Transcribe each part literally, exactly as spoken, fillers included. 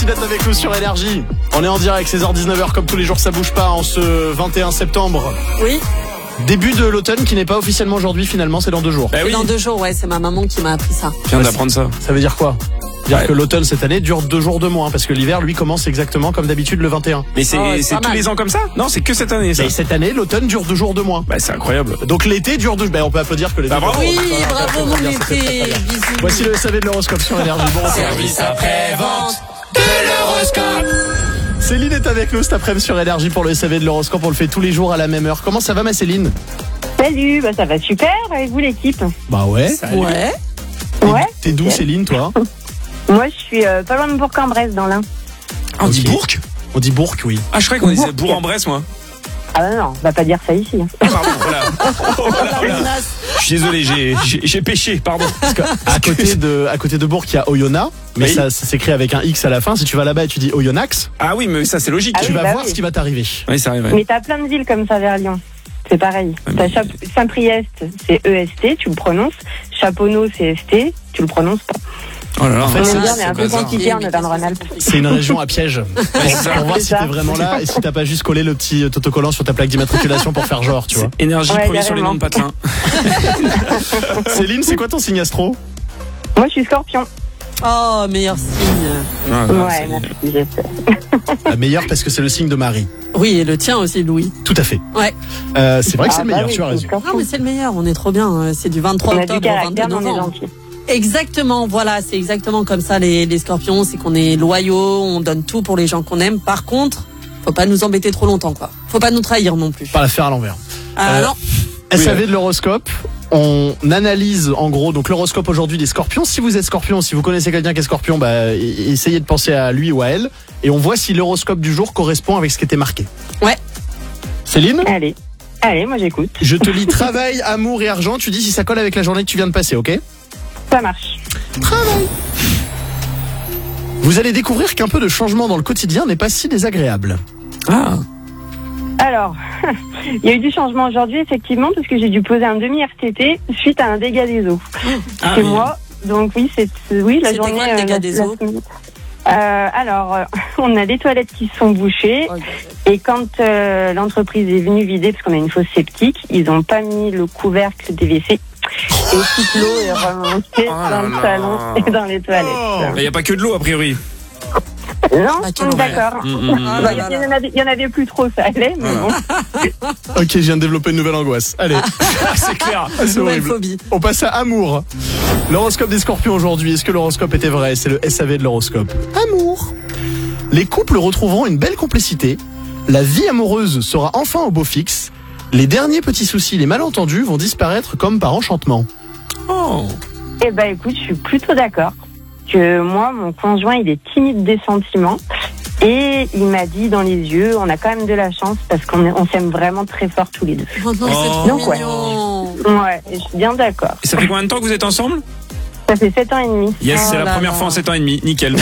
Merci d'être avec nous sur Énergie. On est en direct, seize heures dix-neuf heures, comme tous les jours, ça bouge pas, en ce vingt et un septembre. Oui. Début de l'automne qui n'est pas officiellement aujourd'hui, finalement, c'est dans deux jours. Bah oui. Dans deux jours, ouais, c'est ma maman qui m'a appris ça. Je viens d'apprendre ça. Ça veut dire quoi? Dire ouais. que l'automne cette année dure deux jours de moins, parce que l'hiver, lui, commence exactement comme d'habitude le vingt et un. Mais c'est, oh, c'est tous mal. les ans comme ça? Non, c'est que cette année, ça. Et cette année, l'automne dure deux jours de moins. Bah, c'est incroyable. Donc l'été dure deux... Ben, on peut applaudir que l'été... Bah, bravo. Oui, dure... bravo mon été. Bisous. Voici le S A V de l'horoscope sur Énergie. Bon, service après-vente de l'horoscope. Céline est avec nous cet après-midi sur Énergie pour le S A V de l'horoscope. On le fait tous les jours à la même heure. Comment ça va, ma Céline? Salut, bah ça va super avec vous l'équipe. Bah ouais. Salut. Ouais. Ouais. T'es d'où, Céline, toi? Moi je suis euh, pas loin de Bourg-en-Bresse dans l'Ain. On dit Ok. Bourg? On dit Bourg, oui. Ah, je croyais qu'on disait Bourg. Bourg-en-Bresse, moi. Ah bah non, on va pas dire ça ici. Ah, pardon, voilà. Oh là là. Je suis désolé, j'ai, j'ai, j'ai péché, pardon. Parce que à côté de, à côté de Bourg, il y a Oyonnax, mais Oui. ça, ça s'écrit avec un X à la fin. Si tu vas là-bas et tu dis Oyonnax, Ah oui, mais ça, c'est logique. Ah tu oui, vas bah voir oui. ce qui va t'arriver. Oui, ça arrive. Ouais. Mais t'as plein de villes comme ça vers Lyon. C'est pareil. T'as Chap- Saint-Priest, c'est E S T, tu le prononces. Chaponneau, c'est S T, tu le prononces pas. Oh là là. En fait, On c'est- aime bien, c'est mais un peu bazar. compliqué en Auvergne-Rhône-Alpes. C'est une région à piège. Pour, ça. pour voir C'est si ça. t'es vraiment là et si t'as pas juste collé le petit autocollant sur ta plaque d'immatriculation pour faire genre, tu vois. Énergie, Ouais, premier sur les carrément. noms de patelin. Céline, c'est quoi ton signe astro? Moi je suis Scorpion. Oh, meilleur signe. Ah, non, Ouais, c'est- merci, j'espère. La meilleure parce que c'est le signe de Marie. Oui, et le tien aussi, Louis. Tout à fait. Ouais. Euh, c'est vrai que c'est Ah le bah meilleur, oui, tu as c'est raison. Scorpion. Non, mais c'est le meilleur, on est trop bien. C'est du vingt-trois On a du octobre au vingt-deux caractère, mais on est novembre. gentil. Exactement, voilà, c'est exactement comme ça les, les scorpions, c'est qu'on est loyaux, on donne tout pour les gens qu'on aime. Par contre, faut pas nous embêter trop longtemps, quoi. Faut pas nous trahir non plus. Pas la faire à l'envers. Ah Euh, non. S A V Oui, de l'horoscope. On analyse en gros donc l'horoscope aujourd'hui des scorpions. Si vous êtes scorpion, si vous connaissez quelqu'un qui est scorpion, bah, e- essayez de penser à lui ou à elle. Et on voit si l'horoscope du jour correspond avec ce qui était marqué. Ouais. Céline, Allez, allez, moi j'écoute. je te lis travail, amour et argent. Tu dis si ça colle avec la journée que tu viens de passer, ok? Ça marche. Travail. Vous allez découvrir qu'un peu de changement dans le quotidien n'est pas si désagréable. Ah. Alors, il y a eu du changement aujourd'hui, effectivement, parce que j'ai dû poser un demi-R T T suite à un dégât des eaux. Ah, Chez oui. moi, donc oui, c'est oui la C'était journée. quoi le dégât la- des la eaux semaine. Euh, alors, euh, on a les toilettes qui sont bouchées et quand euh, l'entreprise est venue vider, parce qu'on a une fosse septique, ils n'ont pas mis le couvercle des W C et toute l'eau est remontée Oh là dans le là. salon et dans les toilettes. Il n'y a pas que de l'eau, a priori. Non, Ah, quel enfer. d'accord. Mmh, mmh, mmh. Ah Bah, là Il y, là. en avait, il y en avait plus trop, ça allait, mais bon. Ok, je viens de développer une nouvelle angoisse. Allez, C'est clair. Ah, c'est Nouvelle horrible. phobie. On passe à amour. L'horoscope des scorpions aujourd'hui. Est-ce que l'horoscope était vrai? C'est le S A V de l'horoscope. Amour. Les couples retrouveront une belle complicité. La vie amoureuse sera enfin au beau fixe. Les derniers petits soucis, les malentendus vont disparaître comme par enchantement. Oh. Eh ben, écoute, je suis plutôt d'accord. Que moi, mon conjoint, il est timide des sentiments. Et il m'a dit dans les yeux, on a quand même de la chance parce qu'on est- on s'aime vraiment très fort tous les deux. Oh non, c'est Oh. trop Donc, ouais. mignon. Ouais, et je suis bien d'accord. Et ça fait combien de temps que vous êtes ensemble? Ça fait sept ans et demi. Yes, Oh c'est la là première là. fois en sept ans et demi. Nickel.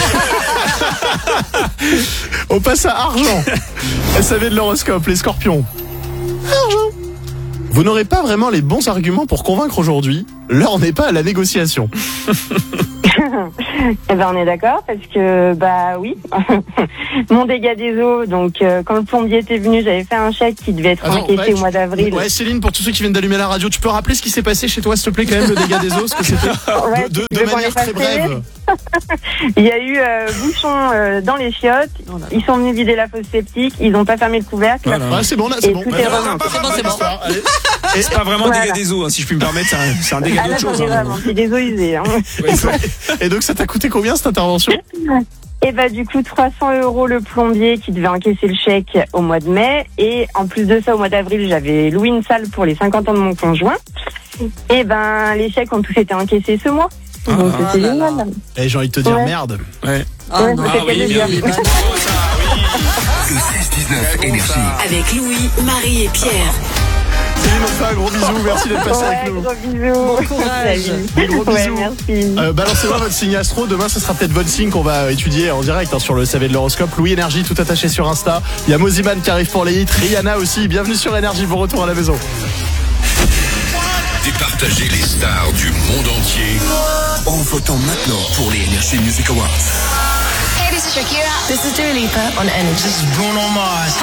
On passe à argent. S A V de l'horoscope, les scorpions. Argent. Vous n'aurez pas vraiment les bons arguments pour convaincre aujourd'hui. L'heure n'est pas à la négociation. Eh ben, on est d'accord parce que, bah oui, mon dégât des eaux, donc euh, quand le plombier était venu, j'avais fait un chèque qui devait être Attends, encaissé ouais, au mois d'avril. Ouais, Céline, pour tous ceux qui viennent d'allumer la radio, tu peux rappeler ce qui s'est passé chez toi, s'il te plaît, quand même, le dégât des eaux, ce que c'était Ouais, de, de- tu de veux qu'on manière les très fasse rêver brève. Il y a eu euh, bouchon euh, dans les chiottes, Oh là là. ils sont venus vider la fosse septique, ils n'ont pas fermé le couvercle. Voilà. Ouais, c'est bon, là, c'est Et bon. tout Ouais, est ouais, remonté. ouais, C'est bon, c'est bon. Allez. Et c'est pas vraiment un Voilà. dégât des eaux, hein, si je puis me permettre, c'est un, c'est un dégât Ah là, d'autre j'en chose. ai hein. vraiment, c'est des eaux usées. Hein. Ouais, c'est- Et donc, ça t'a coûté combien cette intervention? Et bah du coup trois cents euros le plombier qui devait encaisser le chèque au mois de mai. Et en plus de ça, au mois d'avril, j'avais loué une salle pour les cinquante ans de mon conjoint. Et ben les chèques ont tous été encaissés ce mois. Ah, Donc ah c'est là génial. là. Eh, j'ai envie de te dire Ouais. merde. Ouais. Ah Ouais, non. c'était Ah oui, plaisir. bien, oui. Oh, ça, oui. Le seize dix-neuf Énergie. Avec Louis, Marie et Pierre. Céline, on te fait un gros bisou. Merci d'être passé Ouais, avec nous. gros bisous. Bon courage. Salut. Des gros Ouais, bisous. merci. Euh, balancez-moi votre signe astro. Demain, ce sera peut-être votre signe qu'on va étudier en direct hein, sur le S A V de l'horoscope. Louis Énergie, tout attaché sur Insta. Il y a Moziman qui arrive pour les hits. Rihanna aussi. Bienvenue sur Énergie. Bon retour à la maison. Départager les stars du monde entier en votant maintenant pour les Energy Music Awards. Hey, this is Shakira. This is Dua Lipa on Energy. This is Bruno Mars.